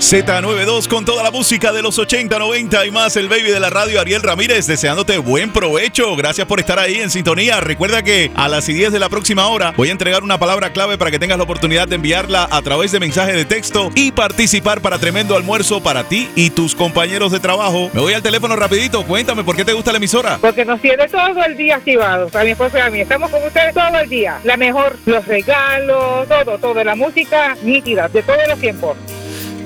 Z92 con toda la música de los 80, 90 y más. El baby de la radio, Ariel Ramírez, deseándote buen provecho. Gracias por estar ahí en sintonía. Recuerda que a las 10 de la próxima hora voy a entregar una palabra clave para que tengas la oportunidad de enviarla a través de mensaje de texto y participar para tremendo almuerzo para ti y tus compañeros de trabajo. Me voy al teléfono rapidito. Cuéntame, ¿por qué te gusta la emisora? Porque nos tiene todo el día activados. A mi esposo y a mí. Estamos con ustedes todo el día. La mejor, los regalos, todo. La música nítida, de todos los tiempos.